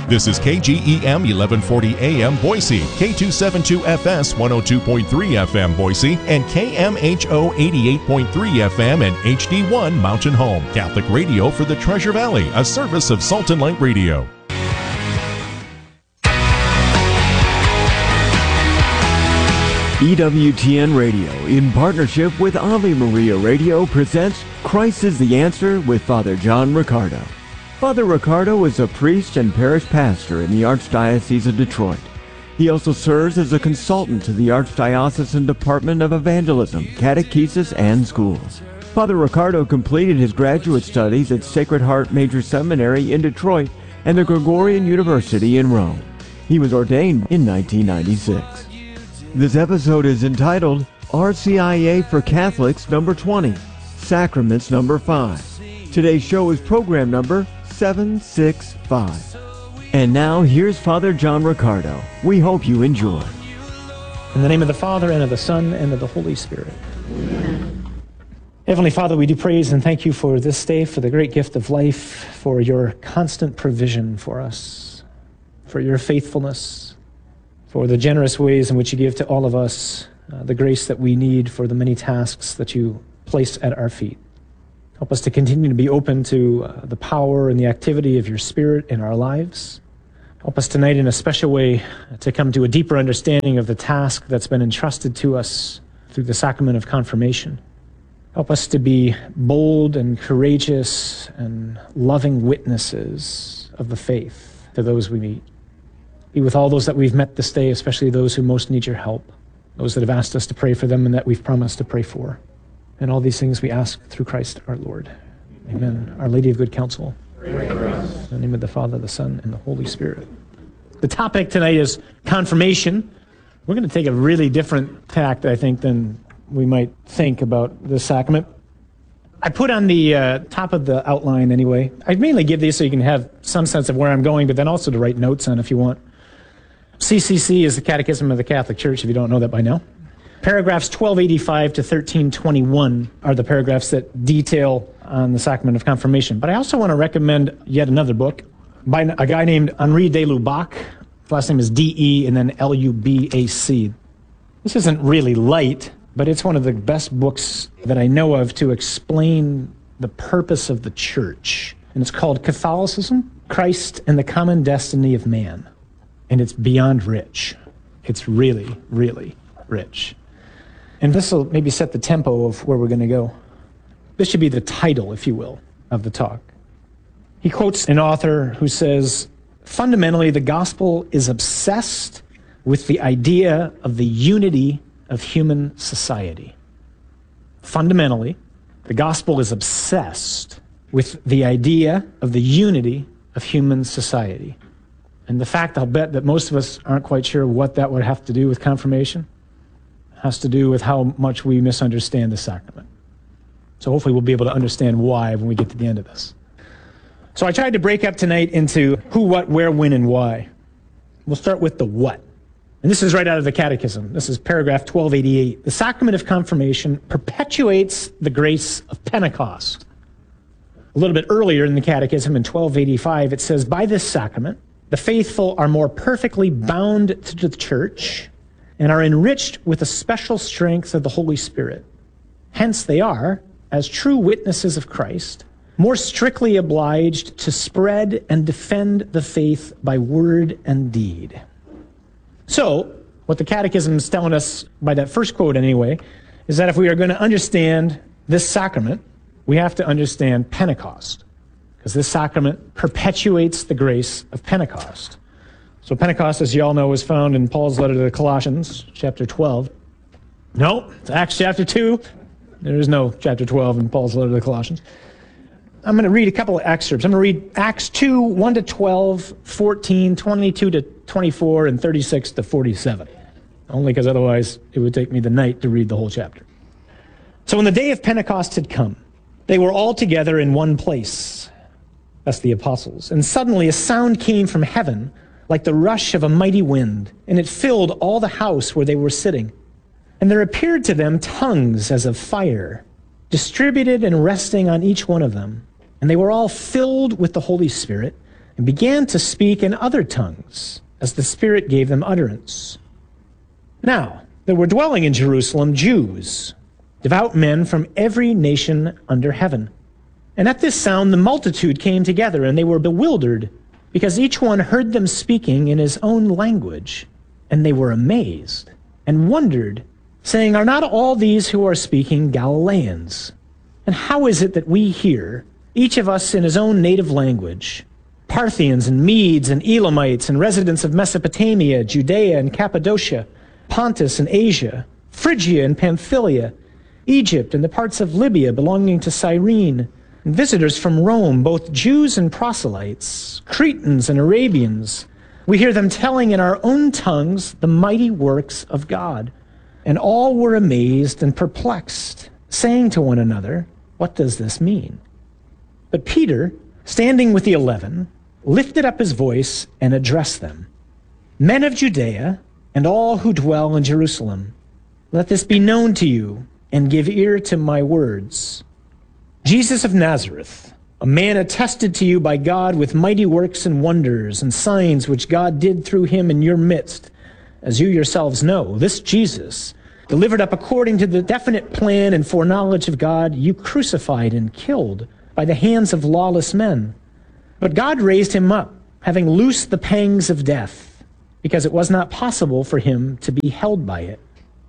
This is KGEM 1140 AM Boise, K272FS 102.3 FM Boise, and KMHO 88.3 FM and HD1 Mountain Home. Catholic radio for the Treasure Valley, a service of Salt and Light Radio. EWTN Radio, in partnership with Ave Maria Radio, presents Christ is the Answer with Father John Riccardo. Father Riccardo is a priest and parish pastor in the Archdiocese of Detroit. He also serves as a consultant to the Archdiocesan Department of Evangelism, Catechesis, and Schools. Father Riccardo completed his graduate studies at Sacred Heart Major Seminary in Detroit and the Gregorian University in Rome. He was ordained in 1996. This episode is entitled RCIA for Catholics number 20, Sacraments number 5. Today's show is program number 765. And now here's Father John Riccardo. We hope you enjoy. In the name of the Father, and of the Son, and of the Holy Spirit. Amen. Heavenly Father, we do praise and thank you for this day, for the great gift of life, for your constant provision for us, for your faithfulness, for the generous ways in which you give to all of us the grace that we need for the many tasks that you place at our feet. Help us to continue to be open to the power and the activity of your Spirit in our lives. Help us tonight in a special way to come to a deeper understanding of the task that's been entrusted to us through the sacrament of confirmation. Help us to be bold and courageous and loving witnesses of the faith to those we meet. Be with all those that we've met this day, especially those who most need your help, those that have asked us to pray for them and that we've promised to pray for. And all these things we ask through Christ our Lord. Amen. Our Lady of Good Counsel. Pray for us. In the name of the Father, the Son, and the Holy Spirit. The topic tonight is confirmation. We're going to take a really different tact, I think, than we might think about this sacrament. I put on the top of the outline anyway. I mainly give these so you can have some sense of where I'm going, but then also to write notes on if you want. CCC is the Catechism of the Catholic Church, if you don't know that by now. Paragraphs 1285 to 1321 are the paragraphs that detail on the sacrament of confirmation. But I also want to recommend yet another book by a guy named Henri de Lubac. His last name is D-E and then L-U-B-A-C. This isn't really light, but it's one of the best books that I know of to explain the purpose of the church. And it's called Catholicism, Christ, and the Common Destiny of Man. And it's beyond rich. It's really, really rich. And this will maybe set the tempo of where we're going to go. This should be the title, if you will, of the talk. He quotes an author who says, fundamentally, the gospel is obsessed with the idea of the unity of human society. Fundamentally, the gospel is obsessed with the idea of the unity of human society. And the fact, I'll bet, that most of us aren't quite sure what that would have to do with confirmation has to do with how much we misunderstand the sacrament. So hopefully we'll be able to understand why when we get to the end of this. So I tried to break up tonight into who, what, where, when, and why. We'll start with the what. And this is right out of the Catechism. This is paragraph 1288. The sacrament of confirmation perpetuates the grace of Pentecost. A little bit earlier in the Catechism, in 1285, it says, by this sacrament, the faithful are more perfectly bound to the church and are enriched with the special strength of the Holy Spirit. Hence they are, as true witnesses of Christ, more strictly obliged to spread and defend the faith by word and deed. So, what the Catechism is telling us by that first quote anyway, is that if we are going to understand this sacrament, we have to understand Pentecost, because this sacrament perpetuates the grace of Pentecost. So Pentecost, as you all know, is found in Paul's letter to the Colossians, chapter 12. No, it's Acts chapter 2. There is no chapter 12 in Paul's letter to the Colossians. I'm going to read a couple of excerpts. I'm going to read Acts 2, 1 to 12, 14, 22 to 24, and 36 to 47. Only because otherwise it would take me the night to read the whole chapter. So when the day of Pentecost had come, they were all together in one place. That's the apostles. And suddenly a sound came from heaven like the rush of a mighty wind, and it filled all the house where they were sitting. And there appeared to them tongues as of fire, distributed and resting on each one of them. And they were all filled with the Holy Spirit, and began to speak in other tongues as the Spirit gave them utterance. Now, there were dwelling in Jerusalem Jews, devout men from every nation under heaven. And at this sound the multitude came together, and they were bewildered, because each one heard them speaking in his own language. And they were amazed and wondered, saying, "Are not all these who are speaking Galileans? And how is it that we hear, each of us in his own native language, Parthians and Medes and Elamites and residents of Mesopotamia, Judea and Cappadocia, Pontus and Asia, Phrygia and Pamphylia, Egypt and the parts of Libya belonging to Cyrene, and visitors from Rome, both Jews and proselytes, Cretans and Arabians? We hear them telling in our own tongues the mighty works of God." And all were amazed and perplexed, saying to one another, "What does this mean?" But Peter, standing with the 11, lifted up his voice and addressed them. "Men of Judea, and all who dwell in Jerusalem, let this be known to you, and give ear to my words. Jesus of Nazareth, a man attested to you by God with mighty works and wonders and signs which God did through him in your midst, as you yourselves know, this Jesus, delivered up according to the definite plan and foreknowledge of God, you crucified and killed by the hands of lawless men. But God raised him up, having loosed the pangs of death, because it was not possible for him to be held by it.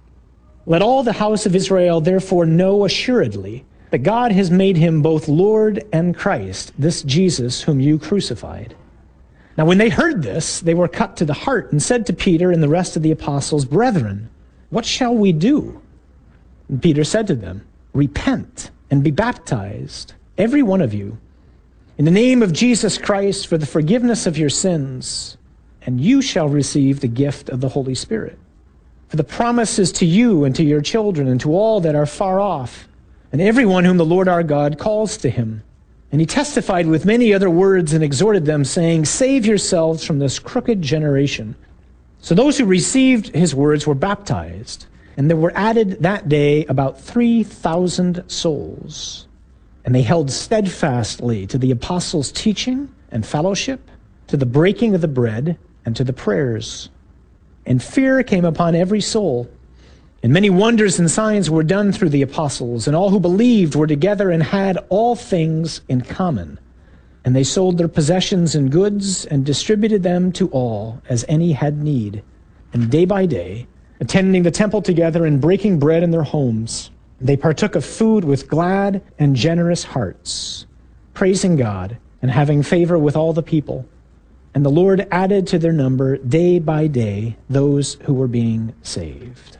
Let all the house of Israel therefore know assuredly that God has made him both Lord and Christ, this Jesus whom you crucified." Now when they heard this, they were cut to the heart and said to Peter and the rest of the apostles, "Brethren, what shall we do?" And Peter said to them, "Repent and be baptized, every one of you, in the name of Jesus Christ for the forgiveness of your sins, and you shall receive the gift of the Holy Spirit. For the promise is to you and to your children and to all that are far off, and everyone whom the Lord our God calls to him." And he testified with many other words and exhorted them, saying, "Save yourselves from this crooked generation." So those who received his words were baptized, and there were added that day about 3,000 souls. And they held steadfastly to the apostles' teaching and fellowship, to the breaking of the bread, and to the prayers. And fear came upon every soul. And many wonders and signs were done through the apostles, and all who believed were together and had all things in common. And they sold their possessions and goods and distributed them to all as any had need. And day by day, attending the temple together and breaking bread in their homes, they partook of food with glad and generous hearts, praising God and having favor with all the people. And the Lord added to their number day by day those who were being saved.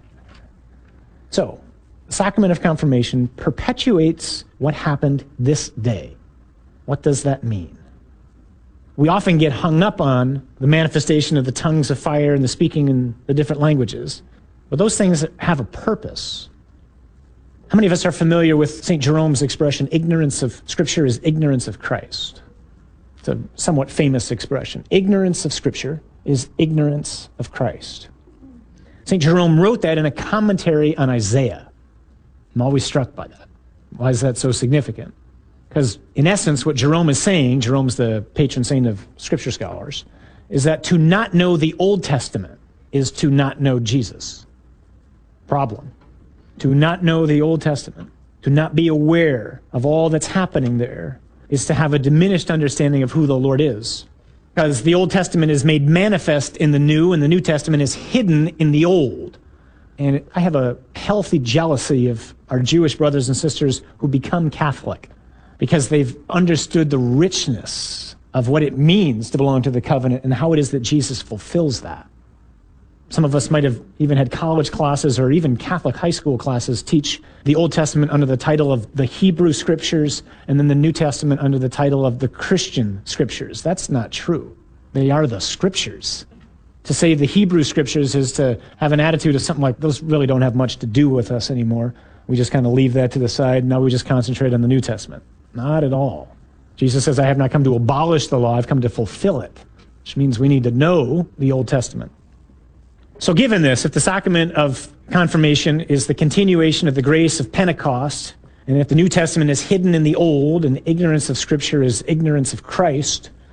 So, the sacrament of confirmation perpetuates what happened this day. What does that mean? We often get hung up on the manifestation of the tongues of fire and the speaking in the different languages, but those things have a purpose. How many of us are familiar with St. Jerome's expression, ignorance of Scripture is ignorance of Christ? It's a somewhat famous expression. Ignorance of Scripture is ignorance of Christ. St. Jerome wrote that in a commentary on Isaiah. I'm always struck by that. Why is that so significant? Because in essence, what Jerome is saying, Jerome's the patron saint of Scripture scholars, is that to not know the Old Testament is to not know Jesus. Problem. To not know the Old Testament, to not be aware of all that's happening there, is to have a diminished understanding of who the Lord is. Because the Old Testament is made manifest in the New, and the New Testament is hidden in the Old. And I have a healthy jealousy of our Jewish brothers and sisters who become Catholic, because they've understood the richness of what it means to belong to the covenant and how it is that Jesus fulfills that. Some of us might have even had college classes or even Catholic high school classes teach the Old Testament under the title of the Hebrew Scriptures and then the New Testament under the title of the Christian Scriptures. That's not true. They are the Scriptures. To say the Hebrew Scriptures is to have an attitude of something like, those really don't have much to do with us anymore. We just kind of leave that to the side. Now we just concentrate on the New Testament. Not at all. Jesus says, I have not come to abolish the law, I've come to fulfill it, which means we need to know the Old Testament. So given this, if the sacrament of confirmation is the continuation of the grace of Pentecost, and if the New Testament is hidden in the Old, and ignorance of Scripture is ignorance of Christ,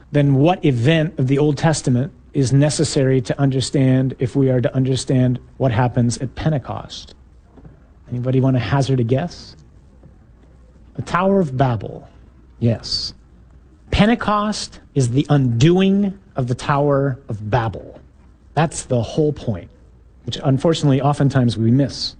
then what event of the Old Testament is necessary to understand if we are to understand what happens at Pentecost? Anybody want to hazard a guess? The Tower of Babel. Yes. Pentecost is the undoing of the Tower of Babel. That's the whole point, which unfortunately oftentimes we miss.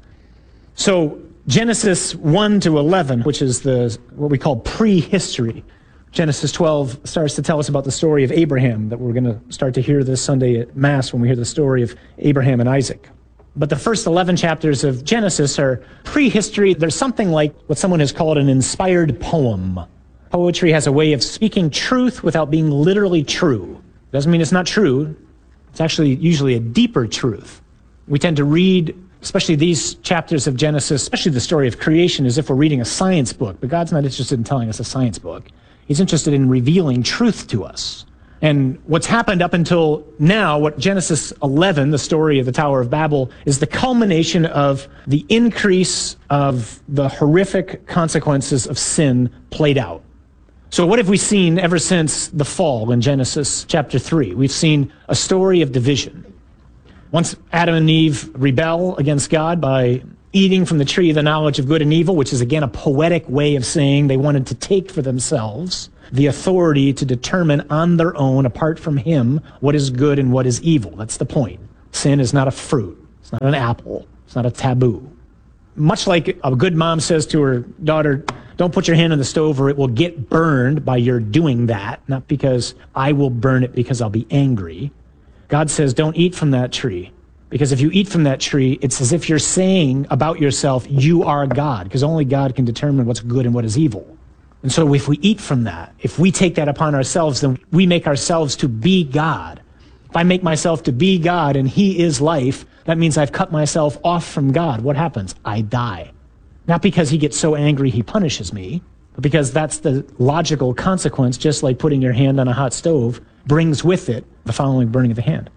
So Genesis 1 to 11, which is what we call prehistory. Genesis 12 starts to tell us about the story of Abraham that we're going to start to hear this Sunday at Mass when we hear the story of Abraham and Isaac. But the first 11 chapters of Genesis are prehistory. There's something like what someone has called an inspired poem. Poetry has a way of speaking truth without being literally true. Doesn't mean it's not true. It's actually usually a deeper truth. We tend to read, especially these chapters of Genesis, especially the story of creation, as if we're reading a science book. But God's not interested in telling us a science book. He's interested in revealing truth to us. And what's happened up until now, what Genesis 11, the story of the Tower of Babel, is the culmination of the increase of the horrific consequences of sin played out. So what have we seen ever since the fall in Genesis chapter 3? We've seen a story of division. Once Adam and Eve rebel against God by eating from the tree of the knowledge of good and evil, which is again a poetic way of saying they wanted to take for themselves the authority to determine on their own, apart from him, what is good and what is evil. That's the point. Sin is not a fruit. It's not an apple. It's not a taboo. Much like a good mom says to her daughter, don't put your hand on the stove or it will get burned by your doing that, not because I will burn it because I'll be angry. God says, don't eat from that tree. Because if you eat from that tree, it's as if you're saying about yourself, you are God, because only God can determine what's good and what is evil. And so if we eat from that, if we take that upon ourselves, then we make ourselves to be God. If I make myself to be God and he is life, that means I've cut myself off from God. What happens? I die. Not because he gets so angry he punishes me, but because that's the logical consequence, just like putting your hand on a hot stove brings with it the following burning of the hand.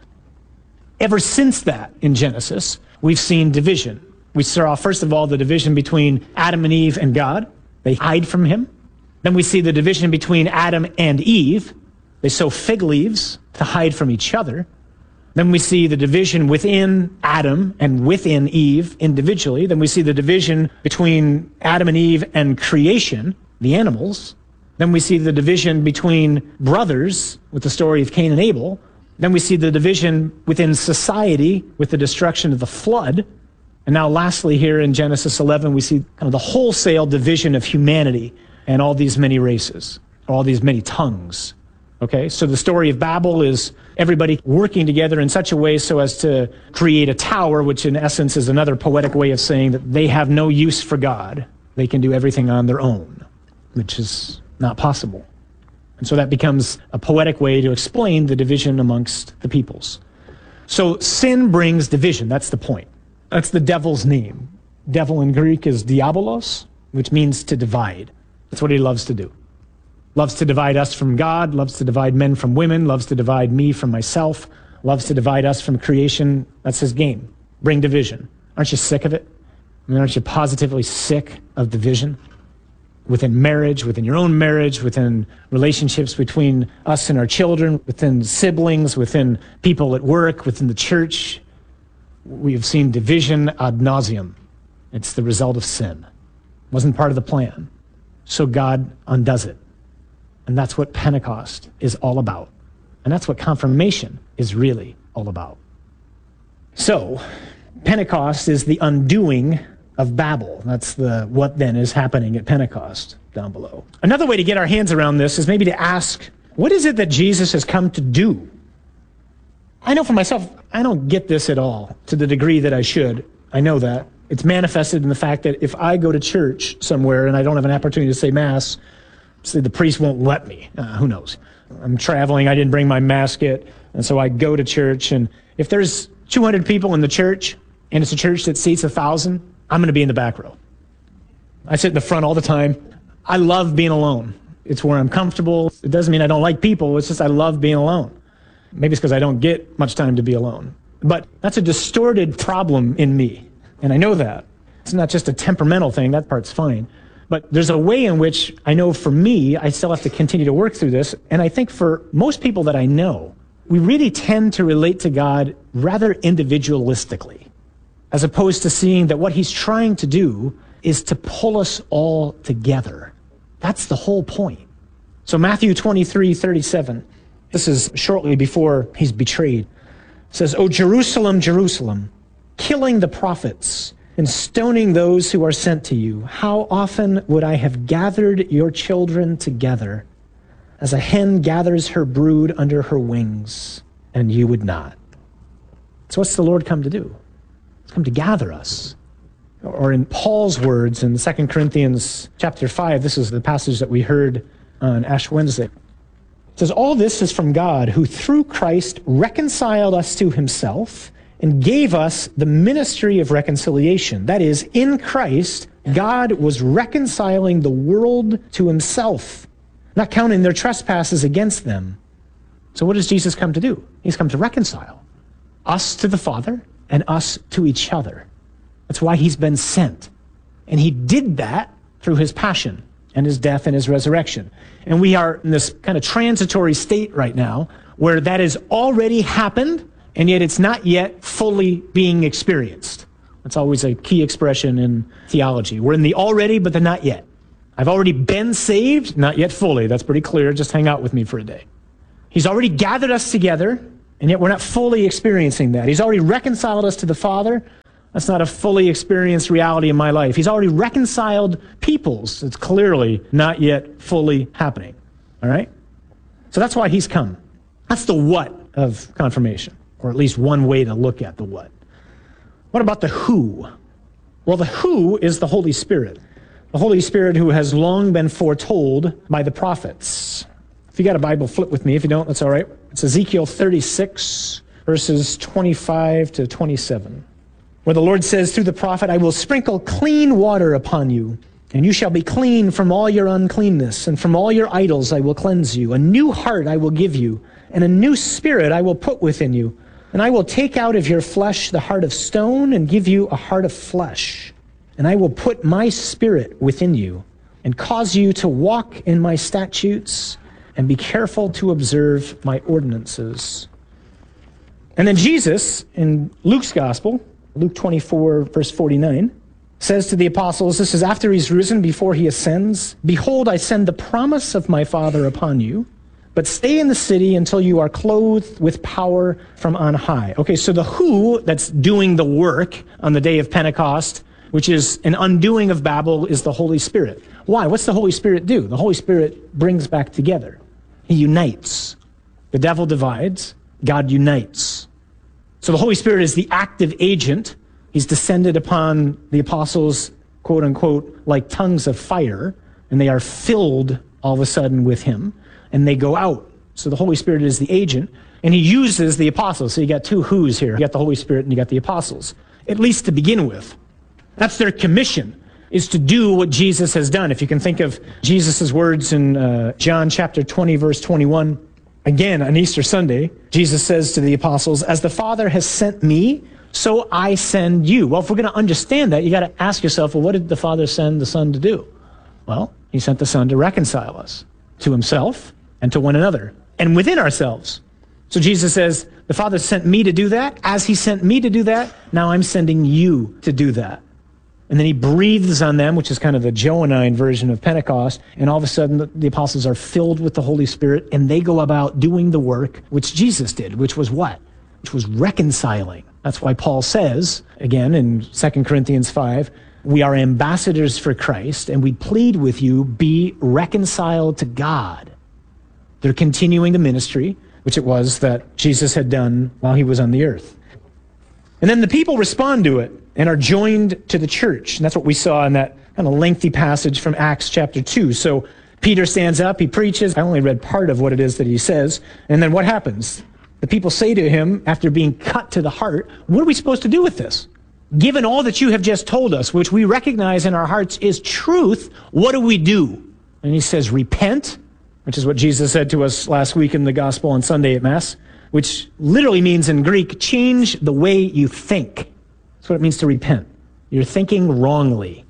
Ever since that, in Genesis, we've seen division. We saw, first of all, the division between Adam and Eve and God. They hide from him. Then we see the division between Adam and Eve. They sow fig leaves to hide from each other. Then we see the division within Adam and within Eve individually. Then we see the division between Adam and Eve and creation, the animals. Then we see the division between brothers with the story of Cain and Abel. Then we see the division within society with the destruction of the flood. And now lastly here in Genesis 11, we see kind of the wholesale division of humanity and all these many races, all these many tongues. Okay, so the story of Babel is everybody working together in such a way so as to create a tower, which in essence is another poetic way of saying that they have no use for God. They can do everything on their own, which is not possible. And so that becomes a poetic way to explain the division amongst the peoples. So sin brings division. That's the point. That's the devil's name. Devil in Greek is diabolos, which means to divide. That's what he loves to do. Loves to divide us from God, loves to divide men from women, loves to divide me from myself, loves to divide us from creation. That's his game. Bring division. Aren't you sick of it? I mean, aren't you positively sick of division? Within marriage, within your own marriage, within relationships between us and our children, within siblings, within people at work, within the church. We have seen division ad nauseum. It's the result of sin. It wasn't part of the plan. So God undoes it. And that's what Pentecost is all about. And that's what confirmation is really all about. So, Pentecost is the undoing of Babel. That's what then is happening at Pentecost down below. Another way to get our hands around this is maybe to ask, what is it that Jesus has come to do? I know for myself, I don't get this at all to the degree that I should. I know that. It's manifested in the fact that if I go to church somewhere and I don't have an opportunity to say Mass, say the priest won't let me. Who knows? I'm traveling, I didn't bring my Mass kit, and so I go to church, and if there's 200 people in the church, and it's a church that seats 1,000, I'm going to be in the back row. I sit in the front all the time. I love being alone. It's where I'm comfortable. It doesn't mean I don't like people, it's just I love being alone. Maybe it's because I don't get much time to be alone. But that's a distorted problem in me, and I know that. It's not just a temperamental thing, that part's fine. But there's a way in which I know for me, I still have to continue to work through this. And I think for most people that I know, we really tend to relate to God rather individualistically, as opposed to seeing that what he's trying to do is to pull us all together. That's the whole point. So Matthew 23:37, this is shortly before he's betrayed, says, "O Jerusalem, Jerusalem, killing the prophets and stoning those who are sent to you, how often would I have gathered your children together as a hen gathers her brood under her wings, and you would not." So what's the Lord come to do? He's come to gather us. Or in Paul's words in 2 Corinthians chapter 5, this is the passage that we heard on Ash Wednesday. It says, "All this is from God, who through Christ reconciled us to himself and gave us the ministry of reconciliation." That is, in Christ, God was reconciling the world to himself, not counting their trespasses against them. So what does Jesus come to do? He's come to reconcile us to the Father and us to each other. That's why he's been sent. And he did that through his passion and his death and his resurrection. And we are in this kind of transitory state right now where that has already happened, and yet it's not yet fully being experienced. That's always a key expression in theology. We're in the already, but the not yet. I've already been saved, not yet fully. That's pretty clear. Just hang out with me for a day. He's already gathered us together, and yet we're not fully experiencing that. He's already reconciled us to the Father. That's not a fully experienced reality in my life. He's already reconciled peoples. It's clearly not yet fully happening. All right? So that's why he's come. That's the what of confirmation, or at least one way to look at the what. What about the who? Well, the who is the Holy Spirit. The Holy Spirit who has long been foretold by the prophets. If you got a Bible, flip with me. If you don't, that's all right. It's Ezekiel 36, verses 25 to 27. Where the Lord says through the prophet, "I will sprinkle clean water upon you, and you shall be clean from all your uncleanness, and from all your idols I will cleanse you. A new heart I will give you, and a new spirit I will put within you. And I will take out of your flesh the heart of stone, and give you a heart of flesh. And I will put my spirit within you, and cause you to walk in my statutes, and be careful to observe my ordinances." And then Jesus, in Luke's gospel, Luke 24, verse 49, says to the apostles, this is after he's risen, before he ascends, "Behold, I send the promise of my Father upon you, but stay in the city until you are clothed with power from on high." Okay, so the who that's doing the work on the day of Pentecost, which is an undoing of Babel, is the Holy Spirit. Why? What's the Holy Spirit do? The Holy Spirit brings back together. He unites. The devil divides. God unites. So the Holy Spirit is the active agent. He's descended upon the apostles, quote unquote, like tongues of fire, and they are filled all of a sudden with him, and they go out. So the Holy Spirit is the agent, and he uses the apostles. So you got two who's here. You got the Holy Spirit and you got the apostles, at least to begin with. That's their commission, is to do what Jesus has done. If you can think of Jesus' words in John chapter 20, verse 21, again, on Easter Sunday, Jesus says to the apostles, "As the Father has sent me, so I send you." Well, if we're going to understand that, you got to ask yourself, well, what did the Father send the Son to do? Well, he sent the Son to reconcile us to himself and to one another and within ourselves. So Jesus says, the Father sent me to do that. As he sent me to do that, now I'm sending you to do that. And then he breathes on them, which is kind of the Johannine version of Pentecost. And all of a sudden, the apostles are filled with the Holy Spirit, and they go about doing the work which Jesus did, which was what? Which was reconciling. That's why Paul says, again, in 2 Corinthians 5, "We are ambassadors for Christ, and we plead with you, be reconciled to God." They're continuing the ministry, which it was that Jesus had done while he was on the earth. And then the people respond to it and are joined to the church. And that's what we saw in that kind of lengthy passage from Acts chapter 2. So Peter stands up, he preaches. I only read part of what it is that he says. And then what happens? The people say to him, after being cut to the heart, "What are we supposed to do with this? Given all that you have just told us, which we recognize in our hearts is truth, what do we do?" And he says, "Repent," which is what Jesus said to us last week in the gospel on Sunday at Mass, which literally means in Greek, change the way you think. That's what it means to repent. You're thinking wrongly.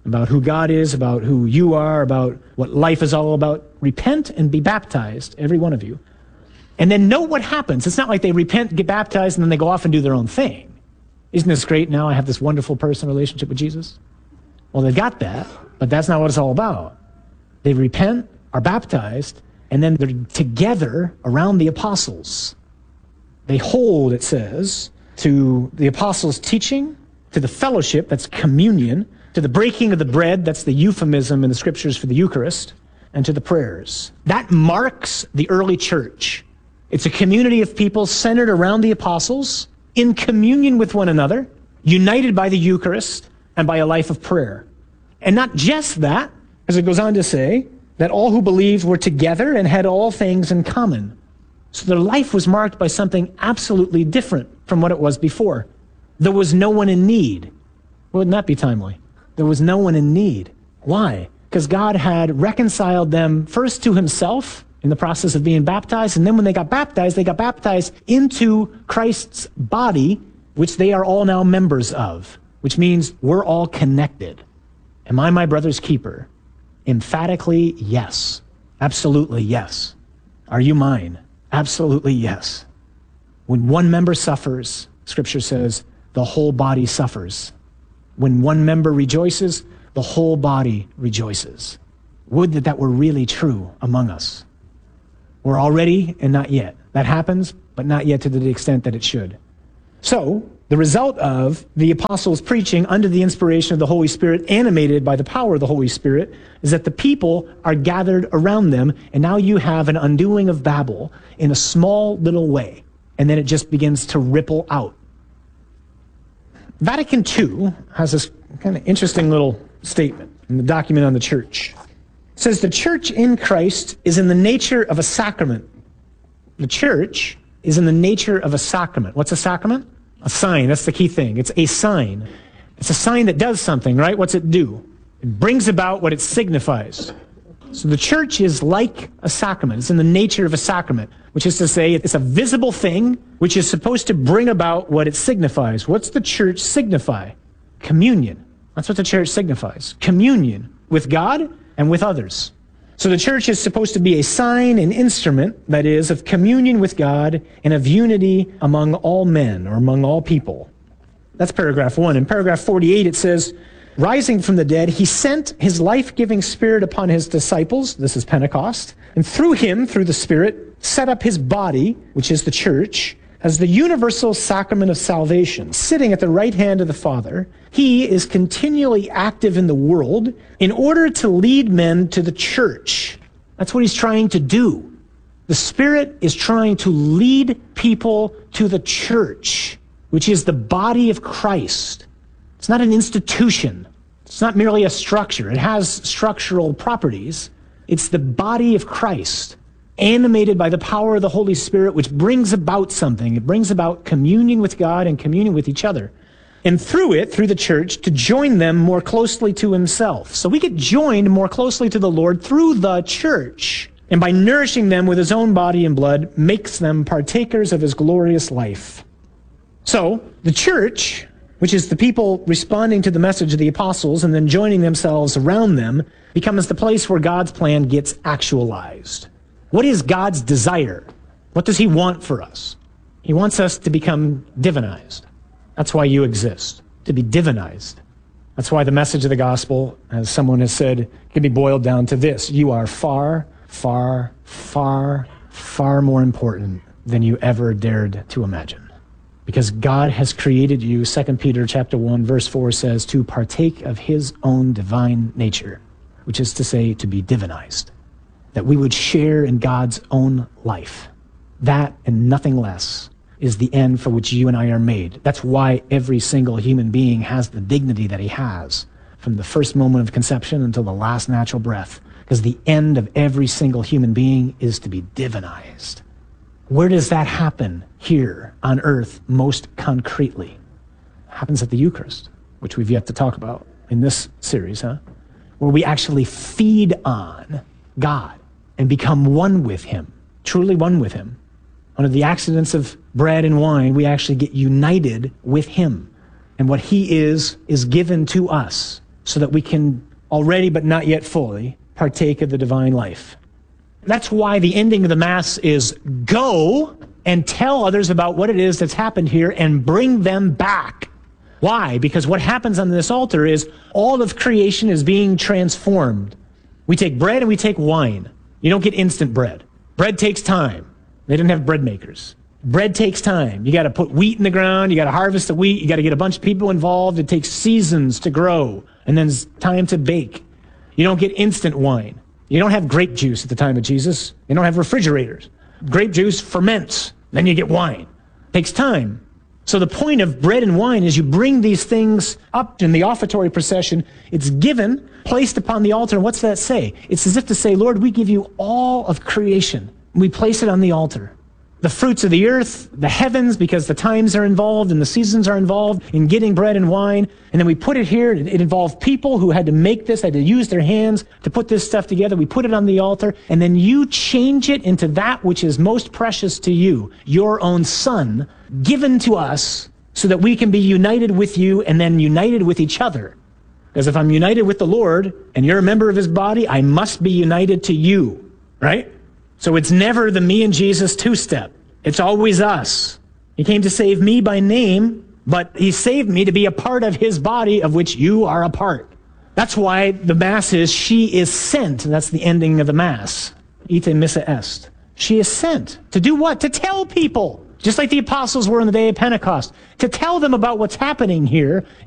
about who God is, about who you are, about what life is all about. Repent and be baptized, every one of you. And then note what happens. It's not like they repent, get baptized, and then they go off and do their own thing. Isn't this great? Now I have this wonderful personal relationship with Jesus. Well, they got that, but that's not what it's all about. They repent, are baptized, and then they're together around the apostles. They hold, it says, to the apostles' teaching, to the fellowship, that's communion, to the breaking of the bread, that's the euphemism in the scriptures for the Eucharist, and to the prayers. That marks the early church. It's a community of people centered around the apostles, in communion with one another, united by the Eucharist and by a life of prayer. And not just that, as it goes on to say, that all who believed were together and had all things in common. So their life was marked by something absolutely different from what it was before. There was no one in need. Wouldn't that be timely? There was no one in need. Why? Because God had reconciled them first to himself in the process of being baptized, and then when they got baptized into Christ's body, which they are all now members of, which means we're all connected. Am I my brother's keeper? Emphatically, yes. Absolutely, yes. Are you mine? Absolutely, yes. When one member suffers, Scripture says, the whole body suffers. When one member rejoices, the whole body rejoices. Would that that were really true among us. We're already and not yet. That happens, but not yet to the extent that it should. So, the result of the apostles' preaching under the inspiration of the Holy Spirit, animated by the power of the Holy Spirit, is that the people are gathered around them, and now you have an undoing of Babel in a small little way, and then it just begins to ripple out. Vatican II has this kind of interesting little statement in the document on the church. It says, the church in Christ is in the nature of a sacrament. The church is in the nature of a sacrament. What's a sacrament? A sign. That's the key thing. It's a sign. It's a sign that does something, right? What's it do? It brings about what it signifies. So the church is like a sacrament. It's in the nature of a sacrament, which is to say it's a visible thing which is supposed to bring about what it signifies. What's the church signify? Communion. That's what the church signifies. Communion with God and with others. So the church is supposed to be a sign, an instrument, that is, of communion with God and of unity among all men or among all people. That's paragraph 1. In paragraph 48 it says, rising from the dead, he sent his life-giving Spirit upon his disciples, this is Pentecost, and through him, through the Spirit, set up his body, which is the church, as the universal sacrament of salvation, sitting at the right hand of the Father. He is continually active in the world in order to lead men to the church. That's what he's trying to do. The Spirit is trying to lead people to the church, which is the body of Christ. It's not an institution. It's not merely a structure. It has structural properties. It's the body of Christ, animated by the power of the Holy Spirit, which brings about something. It brings about communion with God and communion with each other. And through it, through the church, to join them more closely to himself. So we get joined more closely to the Lord through the church. And by nourishing them with his own body and blood, makes them partakers of his glorious life. So, the church, which is the people responding to the message of the apostles and then joining themselves around them, becomes the place where God's plan gets actualized. What is God's desire? What does he want for us? He wants us to become divinized. That's why you exist, to be divinized. That's why the message of the gospel, as someone has said, can be boiled down to this. You are far, far, far, far more important than you ever dared to imagine. Because God has created you, 2 Peter chapter 1, verse 4 says, to partake of his own divine nature, which is to say, to be divinized. That we would share in God's own life. That and nothing less is the end for which you and I are made. That's why every single human being has the dignity that he has from the first moment of conception until the last natural breath. Because the end of every single human being is to be divinized. Where does that happen here on earth most concretely? It happens at the Eucharist, which we've yet to talk about in this series, where we actually feed on God and become one with him, truly one with him. Under the accidents of bread and wine, we actually get united with him. And what he is given to us. so that we can already but not yet fully partake of the divine life. That's why the ending of the Mass is go and tell others about what it is that's happened here and bring them back. Why? Because what happens on this altar is all of creation is being transformed. We take bread and we take wine. You don't get instant bread. Bread takes time. They didn't have bread makers. Bread takes time. You got to put wheat in the ground. You got to harvest the wheat. You got to get a bunch of people involved. It takes seasons to grow, and then it's time to bake. You don't get instant wine. You don't have grape juice at the time of Jesus. You don't have refrigerators. Grape juice ferments. Then you get wine. It takes time. So the point of bread and wine is you bring these things up in the offertory procession. It's given, placed upon the altar. And what's that say? It's as if to say, Lord, we give you all of creation. We place it on the altar. The fruits of the earth, the heavens, because the times are involved and the seasons are involved in getting bread and wine. And then we put it here. It involved people who had to make this, had to use their hands to put this stuff together. We put it on the altar, and then you change it into that which is most precious to you, your own Son, given to us so that we can be united with you and then united with each other. Because if I'm united with the Lord and you're a member of his body, I must be united to you, right? So it's never the me and Jesus two-step. It's always us. He came to save me by name, but he saved me to be a part of his body of which you are a part. That's why the Mass is, she is sent. And that's the ending of the Mass. Ite missa est. She is sent. To do what? To tell people. Just like the apostles were on the day of Pentecost. To tell them about what's happening here